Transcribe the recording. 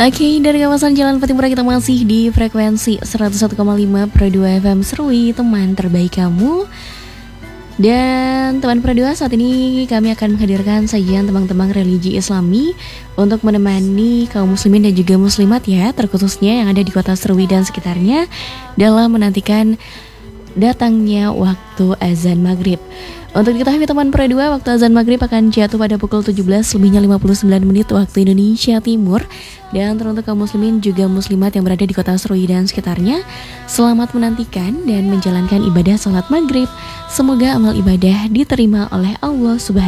Oke, dari kawasan Jalan Patimura kita masih di frekuensi 101,5 Pro 2 FM Serui, teman terbaik kamu. Dan teman Pro 2, saat ini kami akan menghadirkan sajian tembang-tembang religi Islami untuk menemani kaum muslimin dan juga muslimat ya, terkhususnya yang ada di kota Serui dan sekitarnya dalam menantikan datangnya waktu azan maghrib. Untuk diketahui teman Pro 2, waktu azan maghrib akan jatuh pada pukul 17:59 waktu Indonesia Timur. Dan teruntuk kaum muslimin juga muslimat yang berada di kota Serui dan sekitarnya, selamat menantikan dan menjalankan ibadah sholat maghrib. Semoga amal ibadah diterima oleh Allah Subhanahu